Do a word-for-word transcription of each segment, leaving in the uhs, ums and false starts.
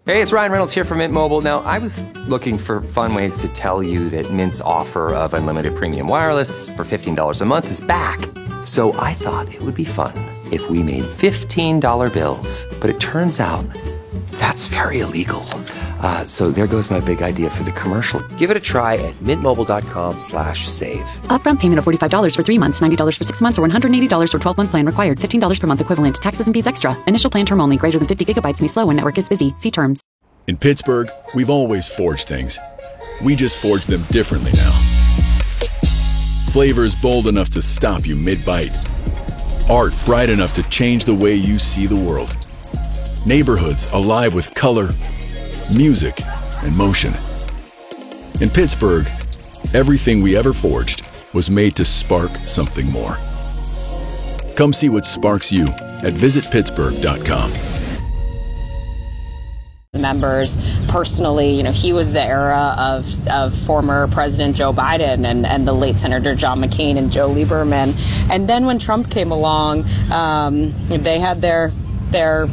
Hey, it's Ryan Reynolds here from Mint Mobile. Now, I was looking for fun ways to tell you that Mint's offer of unlimited premium wireless for fifteen dollars a month is back. So I thought it would be fun if we made fifteen dollar bills. But it turns out that's very illegal. Uh, so there goes my big idea for the commercial. Give it a try at mintmobile.com slash save. Upfront payment of forty-five dollars for three months, ninety dollars for six months, or one hundred eighty dollars for twelve-month plan required. fifteen dollars per month equivalent. Taxes and fees extra. Initial plan term only. Greater than fifty gigabytes may slow when network is busy. See terms. In Pittsburgh, we've always forged things. We just forge them differently now. Flavors bold enough to stop you mid-bite. Art bright enough to change the way you see the world. Neighborhoods alive with color, music, and motion. In Pittsburgh, everything we ever forged was made to spark something more. Come see what sparks you at visit pittsburgh dot com. Members personally, you know, he was the era of of former President Joe Biden and, and the late Senator John McCain and Joe Lieberman. And then when Trump came along, um, they had their their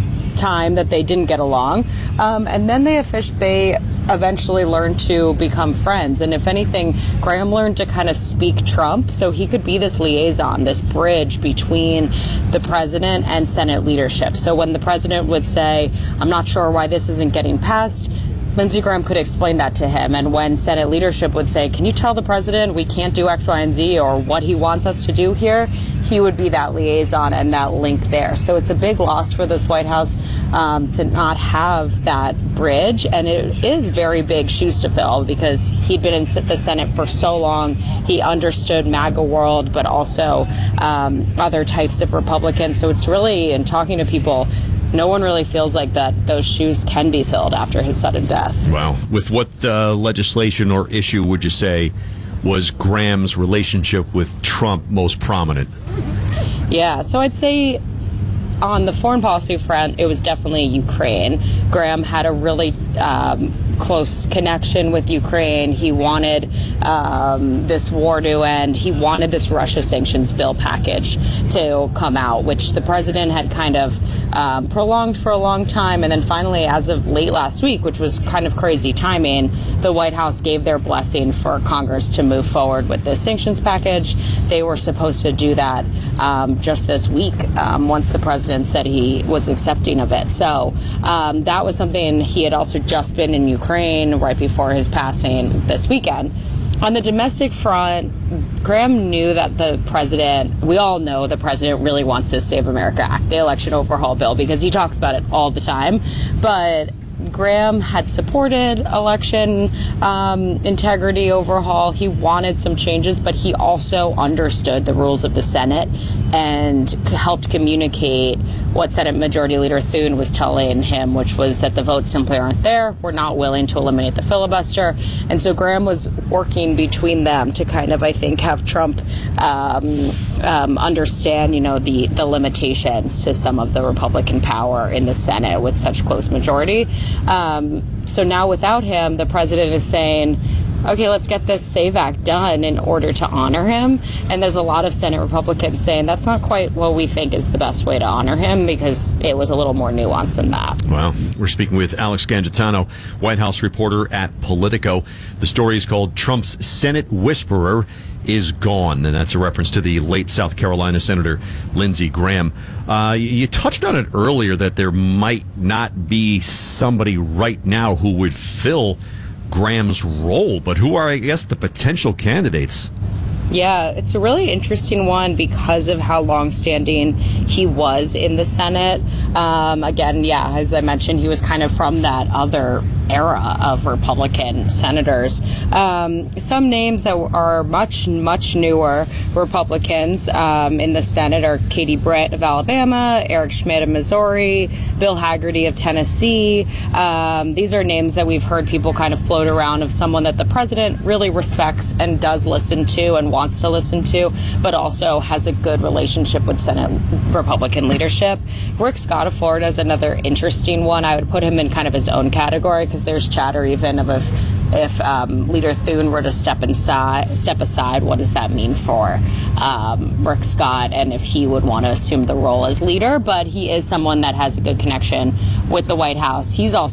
time that they didn't get along. Um, and then they offic- they eventually learned to become friends. And if anything, Graham learned to kind of speak Trump so he could be this liaison, this bridge between the president and Senate leadership. So when the president would say, I'm not sure why this isn't getting passed, Lindsey Graham could explain that to him. And when Senate leadership would say, can you tell the president we can't do X, Y, and Z or what he wants us to do here, he would be that liaison and that link there. So it's a big loss for this White House um, to not have that bridge. And it is very big shoes to fill because he'd been in the Senate for so long. He understood MAGA world, but also um, other types of Republicans. So it's really, in talking to people, no one really feels like that those shoes can be filled after his sudden death. Wow. With what uh, legislation or issue would you say was Graham's relationship with Trump most prominent? Yeah, so I'd say on the foreign policy front, it was definitely Ukraine. Graham had a really um, close connection with Ukraine. He wanted um, this war to end. He wanted this Russia sanctions bill package to come out, which the president had kind of um, prolonged for a long time. And then finally, as of late last week, which was kind of crazy timing, the White House gave their blessing for Congress to move forward with this sanctions package. They were supposed to do that um, just this week um, once the president said he was accepting of it. So um, that was something he had also just been in Ukraine right before his passing this weekend. On the domestic front, Graham knew that the president, we all know the president really wants this Save America Act, the election overhaul bill, because he talks about it all the time. But Graham had supported election um, integrity overhaul. He wanted some changes, but he also understood the rules of the Senate and helped communicate what Senate Majority Leader Thune was telling him, which was that the votes simply aren't there. We're not willing to eliminate the filibuster. And so Graham was working between them to kind of, I think, have Trump um, um, understand, you know, the, the limitations to some of the Republican power in the Senate with such close majority. Um, so now without him, the president is saying, okay, let's get this SAVE Act done in order to honor him. And there's a lot of Senate Republicans saying that's not quite what we think is the best way to honor him, because it was a little more nuanced than that. Well, we're speaking with Alex Gangitano, White House reporter at Politico. The story is called Trump's Senate Whisperer is Gone, and that's a reference to the late South Carolina Senator Lindsey Graham. Uh, you touched on it earlier that there might not be somebody right now who would fill Graham's role, but who are, I guess, the potential candidates? Yeah, it's a really interesting one because of how longstanding he was in the Senate. Um, again, yeah, as I mentioned, he was kind of from that other era of Republican senators. Um, some names that are much, much newer Republicans um, in the Senate are Katie Britt of Alabama, Eric Schmidt of Missouri, Bill Hagerty of Tennessee. Um, these are names that we've heard people kind of float around of someone that the president really respects and does listen to and wants to listen to, but also has a good relationship with Senate Republican leadership. Rick Scott of Florida is another interesting one. I would put him in kind of his own category, because there's chatter even of if if um, Leader Thune were to step inside, step aside, what does that mean for um, Rick Scott, and if he would want to assume the role as leader. But he is someone that has a good connection with the White House. He's also